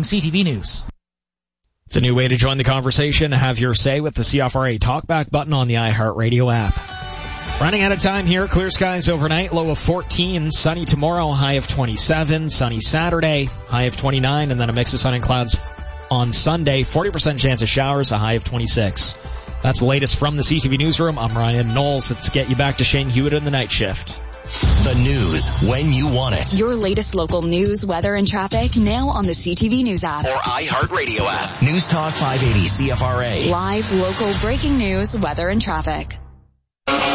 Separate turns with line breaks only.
Streaming CTV News.
It's a new way to join the conversation. Have your say with the CFRA Talkback button on the iHeartRadio app. Running out of time here. Clear skies overnight, low of 14. Sunny tomorrow, high of 27. Sunny Saturday, high of 29. And then a mix of sun and clouds on Sunday. 40% chance of showers, a high of 26. That's the latest from the CTV Newsroom. I'm Ryan Knowles. Let's get you back to Shane Hewitt in the night shift.
The news when you want it.
Your latest local news, weather, and traffic now on the CTV News app.
Or iHeartRadio app. News Talk 580 CFRA.
Live, local, breaking news, weather, and traffic.